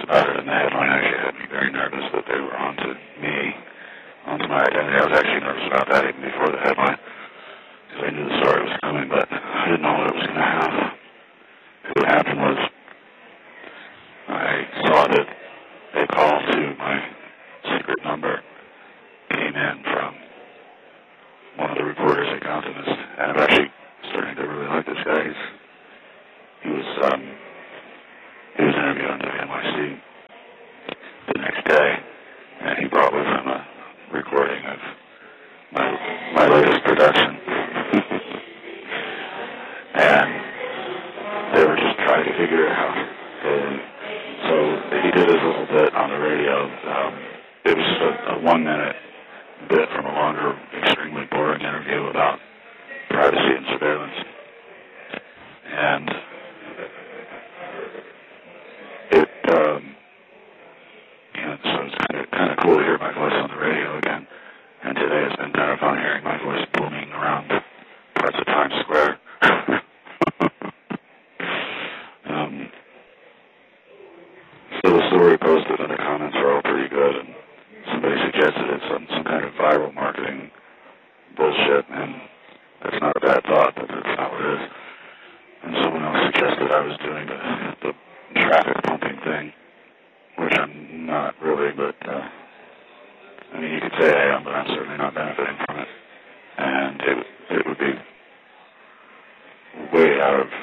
about it, and the headline actually had me very nervous that they were onto me, onto my identity. I was actually nervous about that even before the headline, because I knew the story was coming, but I didn't know what it was going to have. What happened was I saw that a call to my secret number came in from one of the reporters at Countenance, and I'm actually starting to really like this guy. He was interviewed on WNYC the next day, and he brought with him a recording of my latest production. And they were just trying to figure it out. And so he did his little bit on the radio. It was just a 1-minute bit from a longer, extremely boring interview about privacy and surveillance. And so it's kind of cool to hear my voice on the radio again. And today it's been kind of fun hearing my voice booming around parts of Times Square. So the story posted and the comments are all pretty good, and somebody suggested it's some kind of viral marketing bullshit, and that's not a bad thought, but that's not what it is. And someone else suggested I was doing the traffic pumping thing, which I'm not really, but I mean, you could say I am, but I'm certainly not benefiting from it. And it would be way out of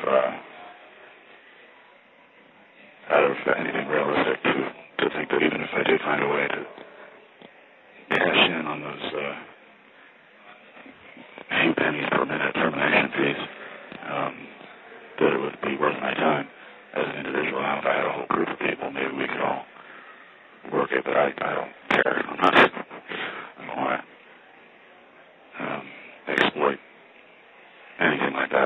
anything realistic to think that even if I did find a way to cash in on those few pennies per minute termination fees, that it would be worth my time as an individual. Now, if I had a whole group of people, maybe we could all work it, but I don't